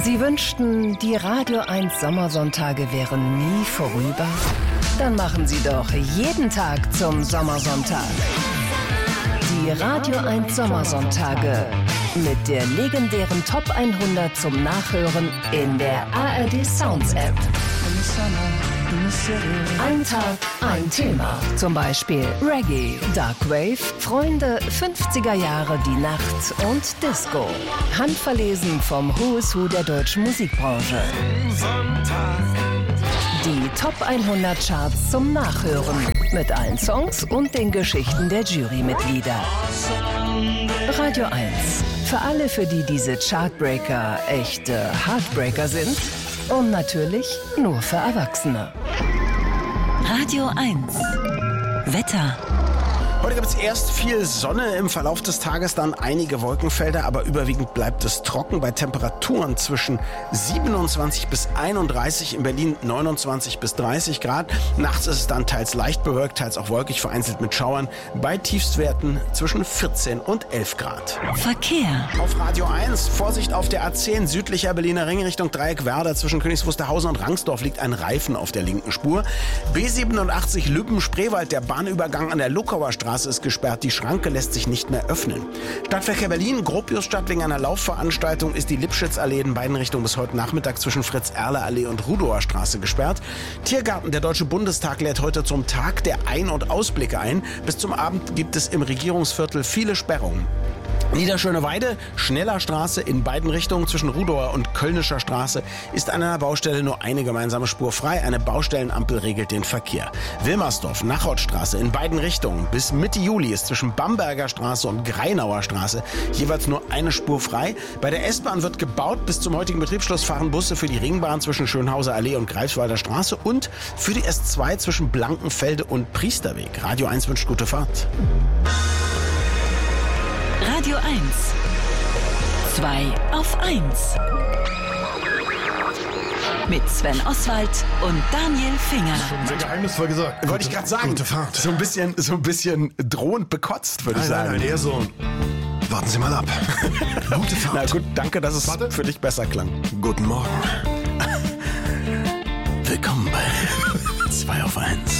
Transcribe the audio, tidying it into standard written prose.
Sie wünschten, die Radio 1 Sommersonntage wären nie vorüber? Dann machen Sie doch jeden Tag zum Sommersonntag. Die Radio 1 Sommersonntage mit der legendären Top 100 zum Nachhören in der ARD Sounds App. Ein Tag, ein Thema. Zum Beispiel Reggae, Darkwave, Freunde, 50er Jahre, die Nacht und Disco. Handverlesen vom Who's Who der deutschen Musikbranche. Die Top 100 Charts zum Nachhören. Mit allen Songs und den Geschichten der Jurymitglieder. Radio 1. Für alle, für die diese Chartbreaker echte Heartbreaker sind. Und natürlich nur für Erwachsene. Radio 1. Wetter. Heute gibt es erst viel Sonne, im Verlauf des Tages dann einige Wolkenfelder, aber überwiegend bleibt es trocken bei Temperaturen zwischen 27 bis 31, in Berlin 29 bis 30 Grad. Nachts ist es dann teils leicht bewölkt, teils auch wolkig, vereinzelt mit Schauern, bei Tiefstwerten zwischen 14 und 11 Grad. Verkehr. Auf Radio 1, Vorsicht auf der A10, südlicher Berliner Ring Richtung Dreieck Werder, zwischen Königs Wusterhausen und Rangsdorf liegt ein Reifen auf der linken Spur. B87 Lübben-Spreewald, der Bahnübergang an der Luckauer Straße ist gesperrt, die Schranke lässt sich nicht mehr öffnen. Stadtverkehr Berlin, Gropiusstadt, wegen einer Laufveranstaltung ist die Lipschitzallee in beiden Richtungen bis heute Nachmittag zwischen Fritz-Erle-Allee und Rudower Straße gesperrt. Tiergarten, der Deutsche Bundestag lädt heute zum Tag der Ein- und Ausblicke ein. Bis zum Abend gibt es im Regierungsviertel viele Sperrungen. Niederschöneweide, Schnellerstraße in beiden Richtungen zwischen Rudower und Kölnischer Straße ist an einer Baustelle nur eine gemeinsame Spur frei. Eine Baustellenampel regelt den Verkehr. Wilmersdorf, Nachhautstraße in beiden Richtungen. Bis Mitte Juli ist zwischen Bamberger Straße und Greinauer Straße jeweils nur eine Spur frei. Bei der S-Bahn wird gebaut. Bis zum heutigen Betriebsschluss fahren Busse für die Ringbahn zwischen Schönhauser Allee und Greifswalder Straße und für die S2 zwischen Blankenfelde und Priesterweg. Radio 1 wünscht gute Fahrt. Radio 1. 2 auf 1. Mit Sven Oswald und Daniel Finger. Sehr geheimnisvoll gesagt. Wollte ich gerade sagen. Gute Fahrt. So ein bisschen drohend bekotzt, würde ich sagen. Nein, eher so. Warten Sie mal ab. Gute Fahrt. Na gut, danke, dass es für dich besser klang. Guten Morgen. Willkommen bei 2 auf 1.